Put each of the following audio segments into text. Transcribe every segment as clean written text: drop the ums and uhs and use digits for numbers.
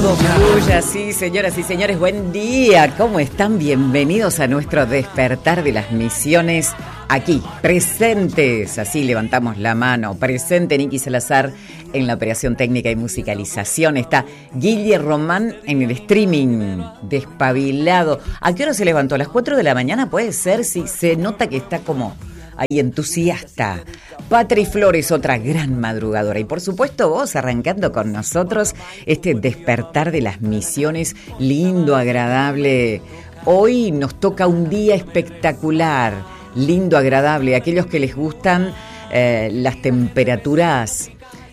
todo fluya, sí, señoras y señores, buen día, ¿cómo están? Bienvenidos a nuestro despertar de las misiones, aquí, presentes, así levantamos la mano, presente Nicky Salazar en la operación técnica y musicalización, está Guille Román en el streaming, despabilado. ¿A qué hora se levantó? ¿A las 4 de la mañana? Puede ser, sí, se nota que está como ahí entusiasta. Patri Flores, otra gran madrugadora. Y por supuesto vos arrancando con nosotros este despertar de las misiones, lindo, agradable. Hoy nos toca un día espectacular, lindo, agradable. Aquellos que les gustan las temperaturas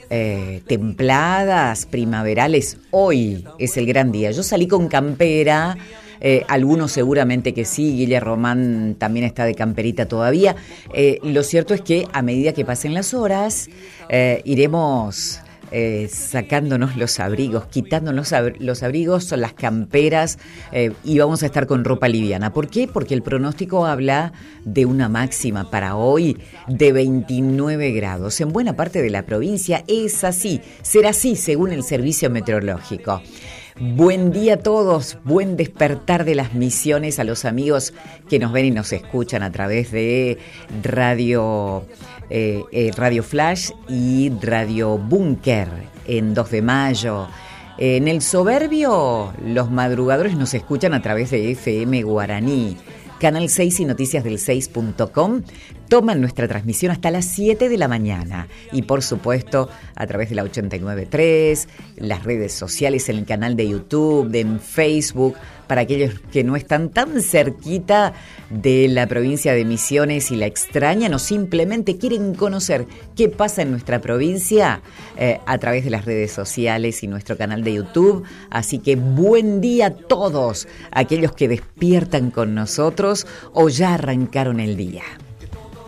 templadas, primaverales, hoy es el gran día. Yo salí con campera. Algunos seguramente que sí, Guille Román también está de camperita todavía. Lo cierto es que a medida que pasen las horas, iremos sacándonos los abrigos, quitándonos los abrigos, las camperas, y vamos a estar con ropa liviana. ¿Por qué? Porque el pronóstico habla de una máxima para hoy de 29 grados. En buena parte de la provincia es así, será así según el servicio meteorológico. Buen día a todos, buen despertar de las misiones a los amigos que nos ven y nos escuchan a través de Radio Flash y Radio Búnker en 2 de mayo. En el Soberbio, los madrugadores nos escuchan a través de FM Guaraní. Canal 6 y noticias del 6.com toman nuestra transmisión hasta las 7 de la mañana. Y por supuesto, a través de la 89.3, las redes sociales, en el canal de YouTube, en Facebook, para aquellos que no están tan cerquita de la provincia de Misiones y la extrañan o simplemente quieren conocer qué pasa en nuestra provincia a través de las redes sociales y nuestro canal de YouTube. Así que buen día a todos aquellos que despiertan con nosotros o ya arrancaron el día.